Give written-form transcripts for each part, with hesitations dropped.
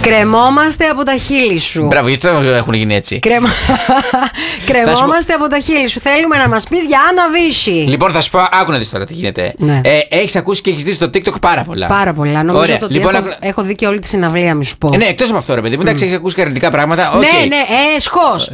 Κρεμόμαστε από τα χείλη σου. Μπράβο, γιατί έχουν γίνει έτσι. Κρεμόμαστε από τα χείλη σου. Θέλουμε να μας πεις για Άννα Βύση. Λοιπόν, θα σου πω, άκου να δεις τώρα τι γίνεται. Ναι. Έχεις ακούσει και έχεις δει στο TikTok πάρα πολλά. Πάρα πολλά. Νομίζω Ωραία. ότι Λοιπόν, έχω δει και όλη τη συναυλία, μη σου πω. Ναι, εκτός από αυτό, ρε παιδί μου, εντάξει, έχεις ακούσει και αρνητικά πράγματα. Okay. Ναι, έσχος.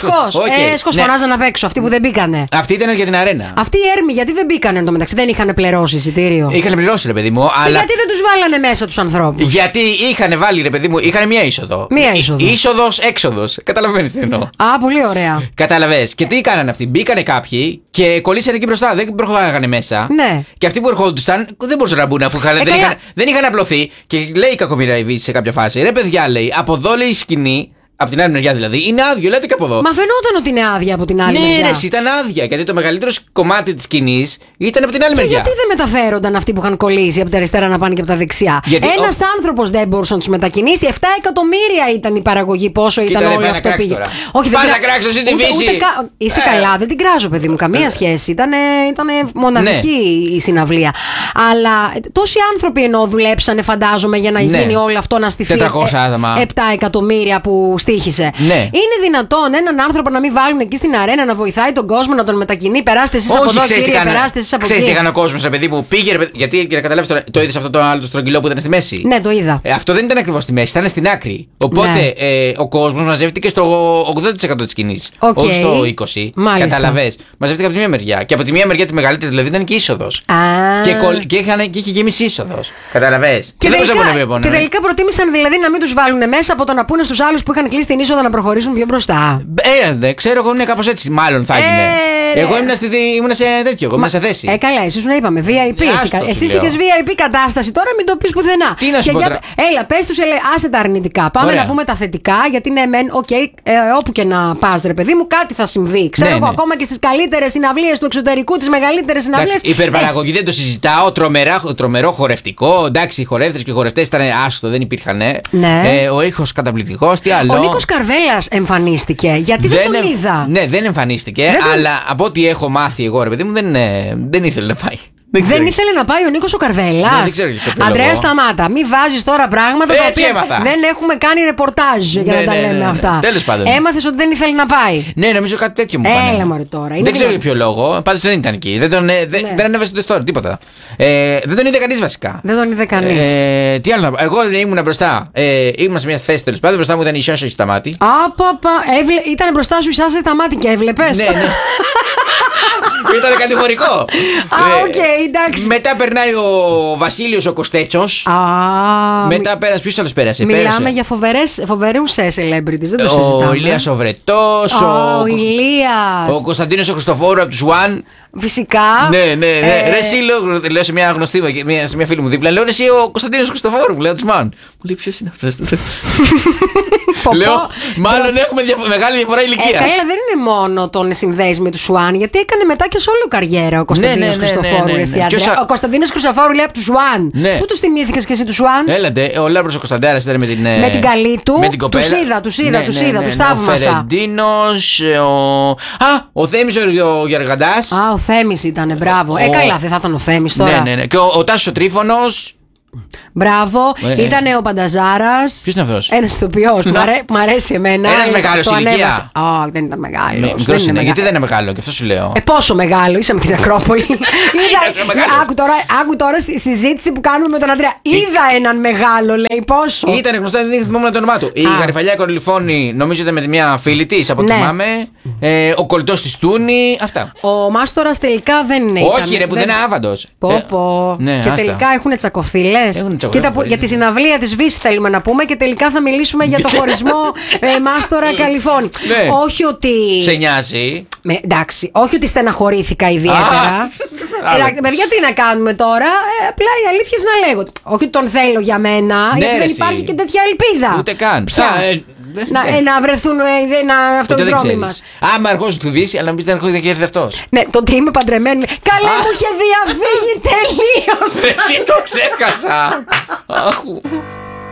Ναι. Φωνάζαν απ' έξω, αυτοί που δεν μπήκανε. Αυτή ήταν για την αρένα. Αυτοί οι έρμοι, γιατί δεν μπήκανε εντωμεταξύ, δεν είχαν πληρώσει εισιτήριο. Είχαν πληρώσει, ρε παιδί μου. Και Αλλά... γιατί δεν τους βάλανε μέσα τους ανθρώπους. Γιατί είχαν βάλει, ρε παιδί μου, είχαν μία είσοδο. Μία είσοδο. Είσοδος, έξοδος. Καταλαβαίνεις τι εννοώ. Α, πολύ ωραία. Καταλαβες. Και τι κάνανε αυτοί. Μπήκανε κάποιοι και κολλήσανε εκεί μπροστά. Δεν προχωράγανε μέσα. Ναι. Και αυτοί που ερχόντουσαν δεν μπορούσαν να μπουν αφού δεν είχαν απλωθεί. Και λέει η κακομοίρα η Βύση σε κάποια φάση. Ρε παιδιά, λέει, από εδώ λέει η σκηνή. Από την άλλη μεριά δηλαδή. Είναι άδειο, λέτε και από εδώ. Μα φαινόταν ότι είναι άδεια από την άλλη μεριά. Ναι, ρε, ήταν άδεια. Γιατί το μεγαλύτερο κομμάτι της σκηνής ήταν από την άλλη μεριά. Γιατί δεν μεταφέρονταν αυτοί που είχαν κολλήσει από τα αριστερά να πάνε και από τα δεξιά. Ένας άνθρωπος δεν μπορούσε να τους μετακινήσει. 7 εκατομμύρια ήταν η παραγωγή. Πόσο ήταν όλο αυτό πήγε. Όχι, δεν θα κράξω εσύ τη Βύση. Είσαι καλά, δεν την κράζω, παιδί μου. Καμία σχέση. Ήταν μοναδική η συναυλία. Αλλά τόσοι άνθρωποι ενώ δουλέψανε, φαντάζομαι, για να γίνει όλο αυτό να στηθεί. 400 7 εκατομμύρια που στοίχησε. Ναι. Είναι δυνατόν έναν άνθρωπο να μην βάλουν εκεί στην αρένα να βοηθάει τον κόσμο να τον μετακινεί? Περάστε εσείς από εδώ, κύριε, περάστε εσείς από εκεί. Ξέρεις τι έκανε ο κόσμος, ρε παιδί μου, πήγε. Γιατί για να καταλάβεις τώρα, το είδες αυτό το άλλο το στρογγυλό που ήταν στη μέση? Ναι, το είδα. Αυτό δεν ήταν ακριβώς στη μέση, ήταν στην άκρη. Οπότε ο κόσμος μαζεύτηκε στο 80% της σκηνής. Όχι στο 20%. Καταλαβες. Μαζεύτηκε από τη μία μεριά. Και από τη μία μεριά τη μεγαλύτερη, δηλαδή ήταν και είσοδος. Και είχε γεμίσει είσοδος. Καταλαβες. Και τελικά προτίμησαν δηλαδή να μην τους βάλουν μέσα από το να πούνε στους άλλους που είχαν κλείσει την είσοδο να προχωρήσουν πιο μπροστά. Ναι, ξέρω εγώ, είναι κάπως έτσι. Μάλλον θα έγινε. Εγώ ήμουν σε τέτοιο, ήμουν σε θέση. Καλά, εσείς να είπαμε VIP. Εσύ είχες VIP κατάσταση, τώρα μην το πεις πουθενά. Τι να σου πω τώρα. Έλα, πες τους, άσε τα αρνητικά. Πάμε να πούμε τα θετικά, γιατί ναι, μεν, όπου και να πας, ρε παιδί μου, κάτι θα συμβεί. Ξέρω εγώ, ακόμα και στις καλύτερες συναυλίες του εξωτερικού, τις μεγαλύτερες συναυλίες. Υπερπαραγωγή δεν το συζητάω. Τρομερό χορευτικό. Εντάξει, οι χορεύτρες και οι χορευτές ήταν άστο, δεν υπήρχαν. Ο ήχος καταπληκτικός. Τι άλλο. Ο Νίκος Καρβέλας εμφανίστηκε. Γιατί δεν τον είδα. Ναι, δεν εμφανίστηκε, αλλά από ό,τι έχω μάθει εγώ, ρε παιδί μου, δεν ήθελε να πάει. Δεν ήθελε να πάει ο Νίκος ο Καρβέλας. Αντρέα, σταμάτα. Μην βάζεις τώρα πράγματα τα οποία δεν έχουμε κάνει ρεπορτάζ για να τα λέμε αυτά. Τέλος πάντων. Έμαθες ότι δεν ήθελε να πάει. Ναι, νομίζω κάτι τέτοιο μου έκανε. Έλα μωρέ τώρα. Δεν ξέρω για ποιο λόγο. Πάντως δεν ήταν εκεί. Δεν ανέβασε το story, τίποτα. Δεν τον είδε κανείς βασικά. Δεν τον είδε κανείς. Τι άλλο να πω. Εγώ ήμουν μπροστά. Ήμουν σε μια θέση τέλος πάντων. Μπροστά μου ήταν η Σάσα Σταμάτη. Ήταν μπροστά σου η Σάσα Σταμάτη και έβλεπες. Ναι. Ήταν κατηγορικό. Εντάξει. Μετά περνάει ο Βασίλειος ο Κωστέτσος. Μετά πέρασε. Ποιος άλλος πέρασε? Μιλάμε για φοβερούς celebrities. Δεν το συζητάμε. Ο Ηλίας ο Βρετός. Ο Ηλίας. Ο Κωνσταντίνος ο Χριστοφόρου από τους One. Φυσικά. Ναι. Ρε εσύ λέω σε μια γνωστή, σε μια φίλη μου δίπλα. Λέω ρε εσύ ο Κωνσταντίνος Χριστοφόρου. Μου λέει τους One. Μου λέει ποιος είναι αυτός? Λέω μάλλον έχουμε μεγάλη διαφορά ηλικίας. Καλά, δεν είναι μόνο τον συνδέεις με τους One, γιατί έκανε μετά και σε όλο καριέρα ο Κωνσταντίνος Χριστοφόρου. Ο Κωνσταντίνος Χριστοφόρου λέει από τους One. Πού τους θυμήθηκες και εσύ τους One? Έλατε, ο Λάμπρος ο Κωνσταντάρας ήταν με την καλή του. Με την κοπέλα. Τους είδα, τους θαύμασα. Ο Φερεντίνος, ο Θέμης ο Γεωργαντάς. Ο Θέμης ήταν, μπράβο. Καλά, δεν θα ήταν ο Θέμης τώρα. Ναι. Και ο Τάσος ο Τρίφωνος. Μπράβο, ήταν ο Πανταζάρας. Ποιος είναι αυτός? Ένας ηθοποιός που μ' αρέσει εμένα. Ένας μεγάλος ηλικία. Δεν ήταν μεγάλος. Μικρός είναι, γιατί δεν είναι μεγάλο, και αυτό σου λέω. Πόσο μεγάλο, είσαι με την Ακρόπολη. Άκου τώρα συζήτηση που κάνουμε με τον Αντρέα. Είδα έναν μεγάλο, λέει, πόσο. Ήταν γνωστό, δεν θυμόμουν το όνομά του. Η Γαριφαλιά Κορυφώνη, νομίζω ήταν με μια φίλη της, από ό,τι θυμάμαι. Ο Κολλητός της Τούνη, αυτά. Ο Μάστορας τελικά δεν είναι. Όχι, ρε, που δεν είναι άβαντος. Και τελικά έχουν τσακωθεί, λες. Κοίτα, για τη συναυλία της Βύσης θέλουμε να πούμε και τελικά θα μιλήσουμε για το χωρισμό Μάστορα Καλιφώνη. Όχι ότι. Σε νοιάζει. Εντάξει, όχι ότι στεναχωρήθηκα ιδιαίτερα. Παιδιά, τι να κάνουμε τώρα? Απλά η αλήθεια να λέγω. Όχι ότι τον θέλω για μένα, γιατί δεν υπάρχει και τέτοια ελπίδα. Ούτε καν. Να βρεθούν αυτό το δρόμο μας. Άμα αρχόσουν του Βύση, αλλά μην δεν αρχόσουν και έρθει αυτός. Ναι, το ότι είμαι παντρεμένη. Καλέ, μου είχε διαφύγει τελείως. Εσύ το ξέχασα.